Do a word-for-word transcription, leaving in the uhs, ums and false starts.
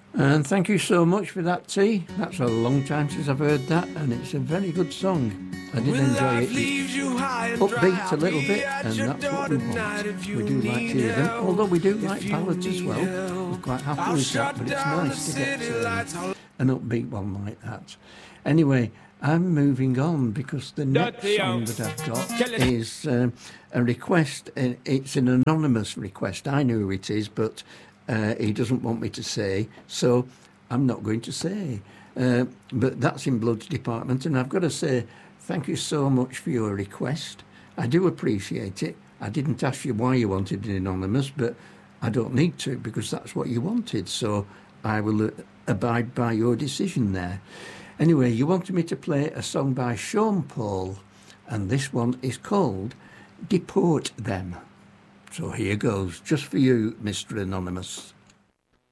And thank you so much for that, T. That's a long time since I've heard that, and it's a very good song. I did enjoy it. It's upbeat a little bit, and that's what we want. We do like to hear them, although we do like ballads as well. We're quite happy with that, but it's nice to get um, an upbeat one like that. Anyway, I'm moving on because the next song that I've got is um, a request. It's an anonymous request. I know who it is, but uh, he doesn't want me to say, so I'm not going to say. Uh, but that's in Blood's department, and I've got to say thank you so much for your request. I do appreciate it. I didn't ask you why you wanted it anonymous, but I don't need to because that's what you wanted, so I will uh, abide by your decision there. Anyway, you wanted me to play a song by Sean Paul, and this one is called Deport Them. So here goes, just for you, Mister Anonymous.